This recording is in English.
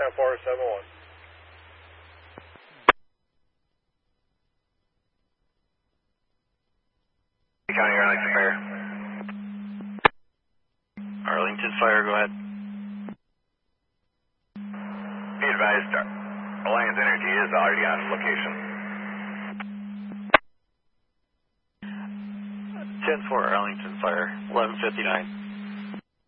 10-471. County Arlington Fire. Arlington Fire, go ahead. Be advised, Alliance Energy is already on location. 10-4 Arlington Fire, 1159.